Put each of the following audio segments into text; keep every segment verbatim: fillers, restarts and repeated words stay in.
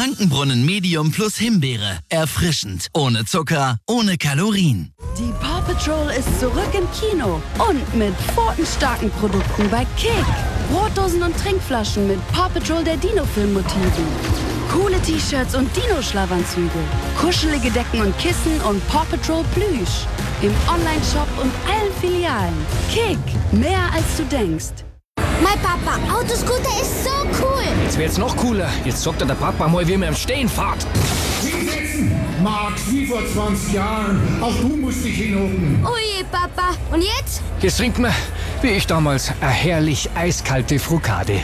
Frankenbrunnen Medium plus Himbeere. Erfrischend, ohne Zucker, ohne Kalorien. Die Paw Patrol ist zurück im Kino und mit pfotenstarken Produkten bei Kick. Brotdosen und Trinkflaschen mit Paw Patrol der Dino-Film-Motiven. Coole T-Shirts und Dino-Schlafanzüge. Kuschelige Decken und Kissen und Paw Patrol Plüsch. Im Online-Shop und allen Filialen. Kick, mehr als du denkst. Mein Papa, Autoscooter ist so cool. Jetzt wird's noch cooler. Jetzt sagt er der Papa mal, wie man im Stehen fährt. Hinsetzen, Max, wie vor zwanzig Jahren. Auch du musst dich hinhocken. Oje, Papa. Und jetzt? Jetzt trinken wir, wie ich damals, eine herrlich eiskalte Frucade.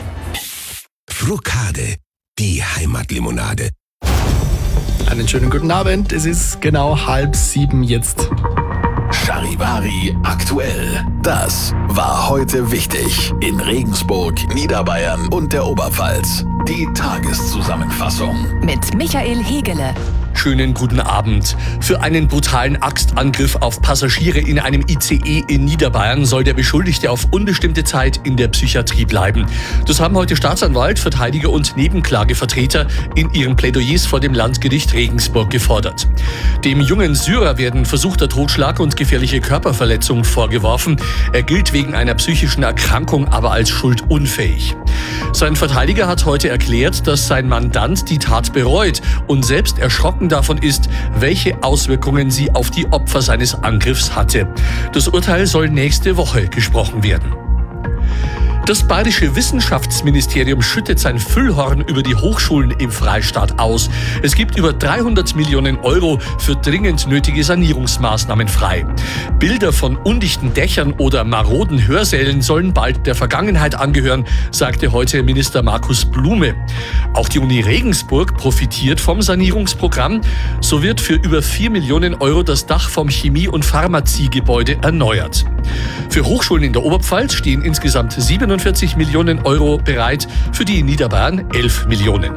Frucade, die Heimatlimonade. Einen schönen guten Abend. Es ist genau halb sieben jetzt. Charivari aktuell. Das war heute wichtig in Regensburg, Niederbayern und der Oberpfalz. Die Tageszusammenfassung mit Michael Hegele. Schönen guten Abend. Für einen brutalen Axtangriff auf Passagiere in einem I C E in Niederbayern soll der Beschuldigte auf unbestimmte Zeit in der Psychiatrie bleiben. Das haben heute Staatsanwalt, Verteidiger und Nebenklagevertreter in ihren Plädoyers vor dem Landgericht Regensburg gefordert. Dem jungen Syrer werden versuchter Totschlag und gefährliche Körperverletzung vorgeworfen. Er gilt wegen einer psychischen Erkrankung aber als schuldunfähig. Sein Verteidiger hat heute erklärt, dass sein Mandant die Tat bereut und selbst erschrocken davon ist, welche Auswirkungen sie auf die Opfer seines Angriffs hatte. Das Urteil soll nächste Woche gesprochen werden. Das bayerische Wissenschaftsministerium schüttet sein Füllhorn über die Hochschulen im Freistaat aus. Es gibt über dreihundert Millionen Euro für dringend nötige Sanierungsmaßnahmen frei. Bilder von undichten Dächern oder maroden Hörsälen sollen bald der Vergangenheit angehören, sagte heute Minister Markus Blume. Auch die Uni Regensburg profitiert vom Sanierungsprogramm. So wird für über vier Millionen Euro das Dach vom Chemie- und Pharmaziegebäude erneuert. Für Hochschulen in der Oberpfalz stehen insgesamt siebenundvierzig Millionen Euro bereit, für die in Niederbayern elf Millionen.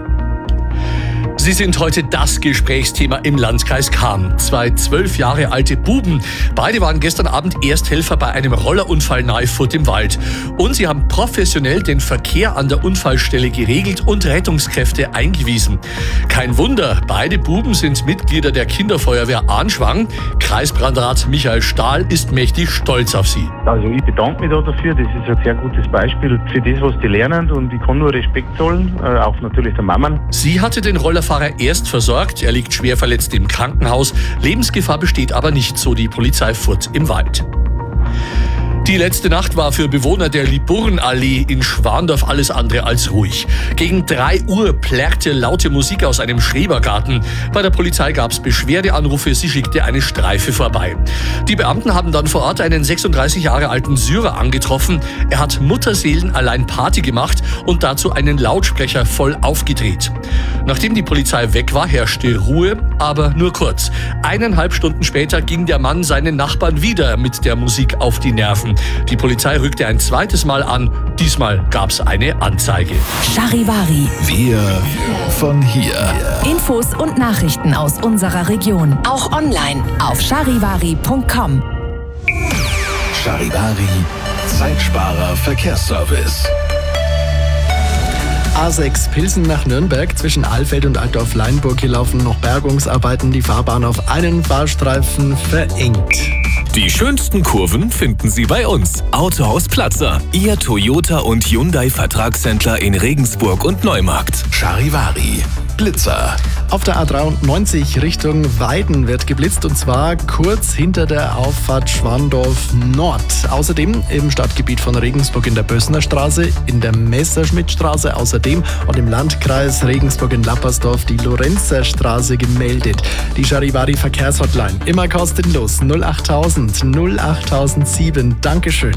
Sie sind heute das Gesprächsthema im Landkreis Cham. Zwei zwölf Jahre alte Buben. Beide waren gestern Abend Ersthelfer bei einem Rollerunfall nahe Furt im Wald. Und sie haben professionell den Verkehr an der Unfallstelle geregelt und Rettungskräfte eingewiesen. Kein Wunder, beide Buben sind Mitglieder der Kinderfeuerwehr Anschwang. Kreisbrandrat Michael Stahl ist mächtig stolz auf sie. Also ich bedanke mich da dafür. Das ist ein sehr gutes Beispiel für das, was die lernen. Und ich kann nur Respekt zollen, auch natürlich der Mama. Sie hatte den Rollerfahrer erst versorgt. Er liegt schwer verletzt im Krankenhaus. Lebensgefahr besteht aber nicht, so die Polizei Furt im Wald. Die letzte Nacht war für Bewohner der Liburnallee in Schwandorf alles andere als ruhig. Gegen drei Uhr plärrte laute Musik aus einem Schrebergarten. Bei der Polizei gab es Beschwerdeanrufe, sie schickte eine Streife vorbei. Die Beamten haben dann vor Ort einen sechsunddreißig Jahre alten Syrer angetroffen. Er hat Mutterseelen allein Party gemacht und dazu einen Lautsprecher voll aufgedreht. Nachdem die Polizei weg war, herrschte Ruhe, aber nur kurz. Eineinhalb Stunden später ging der Mann seinen Nachbarn wieder mit der Musik auf die Nerven. Die Polizei rückte ein zweites Mal an. Diesmal gab's eine Anzeige. Charivari. Wir von hier. Infos und Nachrichten aus unserer Region. Auch online auf charivari punkt com. Charivari, Zeitsparer Verkehrsservice. A sechs Pilsen nach Nürnberg zwischen Alfeld und Altdorf-Leinburg. Hier laufen noch Bergungsarbeiten. Die Fahrbahn auf einen Fahrstreifen verengt. Die schönsten Kurven finden Sie bei uns. Autohaus Platzer, Ihr Toyota und Hyundai Vertragshändler in Regensburg und Neumarkt. Charivari, Blitzer. Auf der A dreiundneunzig Richtung Weiden wird geblitzt und zwar kurz hinter der Auffahrt Schwandorf Nord. Außerdem im Stadtgebiet von Regensburg in der Bösner Straße, in der Messerschmittstraße außerdem und im Landkreis Regensburg in Lappersdorf die Lorenzer Straße gemeldet. Die Charivari Verkehrshotline immer kostenlos null achttausend null achttausendsieben. Dankeschön.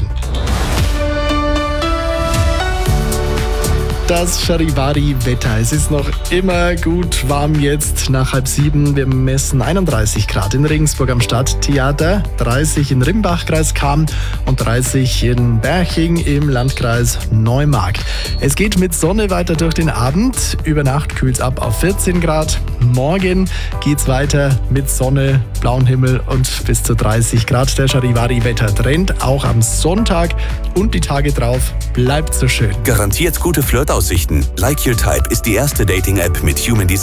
Das Charivari-Wetter. Es ist noch immer gut warm jetzt nach halb sieben. Wir messen einunddreißig Grad in Regensburg am Stadttheater, dreißig in Rimbach, Kreis Cham und dreißig in Berching im Landkreis Neumarkt. Es geht mit Sonne weiter durch den Abend. Über Nacht kühlt es ab auf vierzehn Grad. Morgen geht's weiter mit Sonne, blauem Himmel und bis zu dreißig Grad. Der Charivari-Wetter-Trend auch am Sonntag und die Tage drauf bleibt so schön. Garantiert gute Flirtaussichten. Like Your Type ist die erste Dating-App mit Human Design.